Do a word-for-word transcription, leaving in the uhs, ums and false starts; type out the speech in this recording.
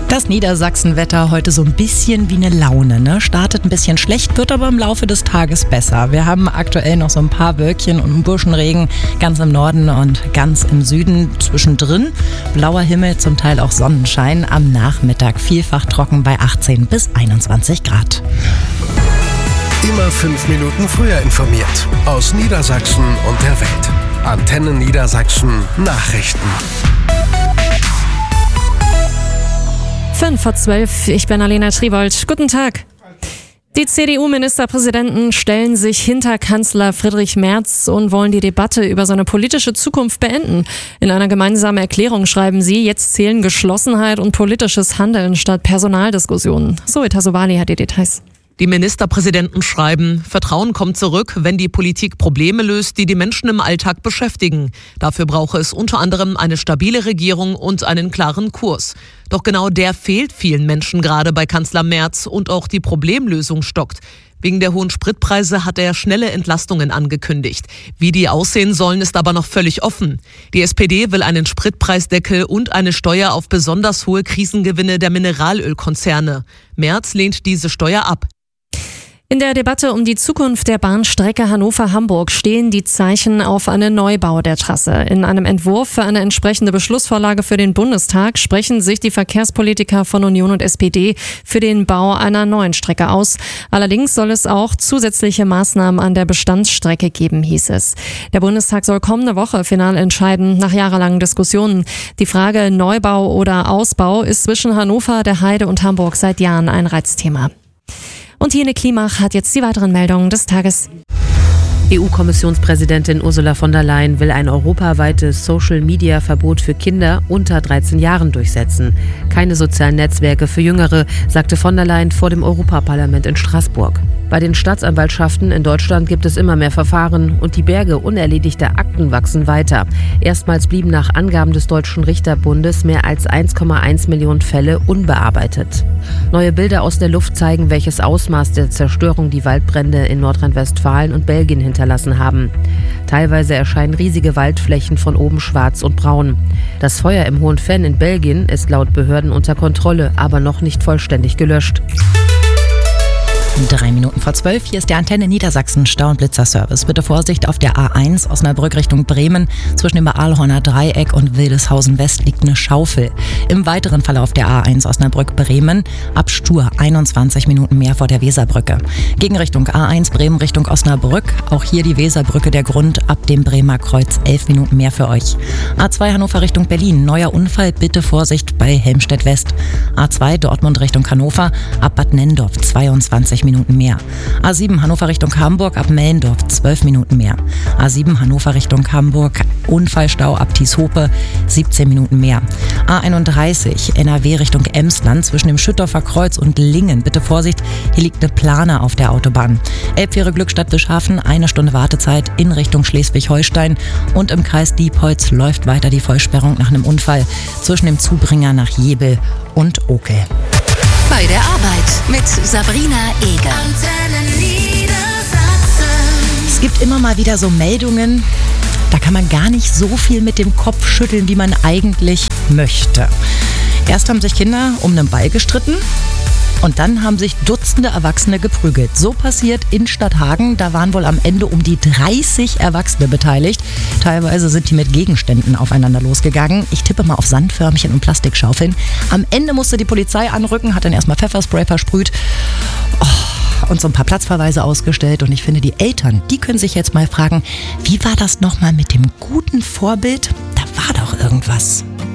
Das Niedersachsenwetter heute so ein bisschen wie eine Laune, ne? Startet ein bisschen schlecht, wird aber im Laufe des Tages besser. Wir haben aktuell noch so ein paar Wölkchen und einen Burschenregen ganz im Norden und ganz im Süden. Zwischendrin blauer Himmel, zum Teil auch Sonnenschein. Am Nachmittag vielfach trocken bei achtzehn bis einundzwanzig Grad. Immer fünf Minuten früher informiert. Aus Niedersachsen und der Welt. Antenne Niedersachsen Nachrichten. Fünf vor zwölf, ich bin Alena Triebold. Guten Tag. Die C D U-Ministerpräsidenten stellen sich hinter Kanzler Friedrich Merz und wollen die Debatte über seine politische Zukunft beenden. In einer gemeinsamen Erklärung schreiben sie, jetzt zählen Geschlossenheit und politisches Handeln statt Personaldiskussionen. Zoe Tassovali hat die Details. Die Ministerpräsidenten schreiben, Vertrauen kommt zurück, wenn die Politik Probleme löst, die die Menschen im Alltag beschäftigen. Dafür brauche es unter anderem eine stabile Regierung und einen klaren Kurs. Doch genau der fehlt vielen Menschen gerade bei Kanzler Merz und auch die Problemlösung stockt. Wegen der hohen Spritpreise hat er schnelle Entlastungen angekündigt. Wie die aussehen sollen, ist aber noch völlig offen. Die S P D will einen Spritpreisdeckel und eine Steuer auf besonders hohe Krisengewinne der Mineralölkonzerne. Merz lehnt diese Steuer ab. In der Debatte um die Zukunft der Bahnstrecke Hannover-Hamburg stehen die Zeichen auf einen Neubau der Trasse. In einem Entwurf für eine entsprechende Beschlussvorlage für den Bundestag sprechen sich die Verkehrspolitiker von Union und S P D für den Bau einer neuen Strecke aus. Allerdings soll es auch zusätzliche Maßnahmen an der Bestandsstrecke geben, hieß es. Der Bundestag soll kommende Woche final entscheiden, nach jahrelangen Diskussionen. Die Frage Neubau oder Ausbau ist zwischen Hannover, der Heide und Hamburg seit Jahren ein Reizthema. Und Jene Klimach hat jetzt die weiteren Meldungen des Tages. E U-Kommissionspräsidentin Ursula von der Leyen will ein europaweites Social-Media-Verbot für Kinder unter dreizehn Jahren durchsetzen. Keine sozialen Netzwerke für Jüngere, sagte von der Leyen vor dem Europaparlament in Straßburg. Bei den Staatsanwaltschaften in Deutschland gibt es immer mehr Verfahren und die Berge unerledigter Akten wachsen weiter. Erstmals blieben nach Angaben des Deutschen Richterbundes mehr als eins Komma eins Millionen Fälle unbearbeitet. Neue Bilder aus der Luft zeigen, welches Ausmaß der Zerstörung die Waldbrände in Nordrhein-Westfalen und Belgien hinterlassen haben. Teilweise erscheinen riesige Waldflächen von oben schwarz und braun. Das Feuer im Hohen Venn in Belgien ist laut Behörden unter Kontrolle, aber noch nicht vollständig gelöscht. Drei Minuten vor zwölf, hier ist der Antenne Niedersachsen Stau- und Blitzerservice. Bitte Vorsicht auf der A eins Osnabrück Richtung Bremen. Zwischen dem Aalhorner Dreieck und Wildeshausen West liegt eine Schaufel. Im weiteren Verlauf der A eins Osnabrück-Bremen ab Stur einundzwanzig Minuten mehr vor der Weserbrücke. Gegen Richtung A eins Bremen Richtung Osnabrück. Auch hier die Weserbrücke der Grund ab dem Bremer Kreuz elf Minuten mehr für euch. A zwei Hannover Richtung Berlin. Neuer Unfall, bitte Vorsicht bei Helmstedt West. A zwei Dortmund Richtung Hannover ab Bad Nendorf zweiundzwanzig Minuten mehr. A sieben Hannover Richtung Hamburg ab Mellendorf zwölf Minuten mehr. A sieben Hannover Richtung Hamburg Unfallstau ab Tieshope siebzehn Minuten mehr. A einunddreißig N R W Richtung Emsland zwischen dem Schüttorfer Kreuz und Lingen. Bitte Vorsicht, hier liegt eine Plana auf der Autobahn. Elbfähre Glückstadt-Bischhafen, eine Stunde Wartezeit in Richtung Schleswig-Holstein und im Kreis Diepholz läuft weiter die Vollsperrung nach einem Unfall zwischen dem Zubringer nach Jebel und Okel. Bei der Arbeit mit Sabrina Eger. Es gibt immer mal wieder so Meldungen, da kann man gar nicht so viel mit dem Kopf schütteln, wie man eigentlich möchte. Erst haben sich Kinder um einen Ball gestritten und dann haben sich Dutzende Erwachsene geprügelt. So passiert in Stadthagen, da waren wohl am Ende um die dreißig Erwachsene beteiligt. Teilweise sind die mit Gegenständen aufeinander losgegangen. Ich tippe mal auf Sandförmchen und Plastikschaufeln. Am Ende musste die Polizei anrücken, hat dann erstmal Pfefferspray versprüht oh, und so ein paar Platzverweise ausgestellt. Und ich finde, die Eltern, die können sich jetzt mal fragen, wie war das nochmal mit dem guten Vorbild? Da war doch irgendwas.